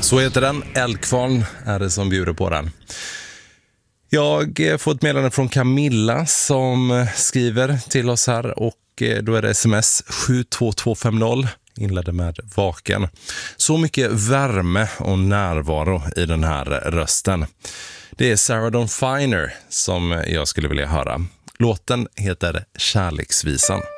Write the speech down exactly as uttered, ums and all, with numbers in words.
Så heter den. Eldkvarn är det som bjuder på den. Jag får ett meddelande från Camilla som skriver till oss här och då är det sms sju två två fem noll. Inledde med vaken. Så mycket värme och närvaro i den här rösten. Det är Sarah Dawn Finer som jag skulle vilja höra. Låten heter Kärleksvisan.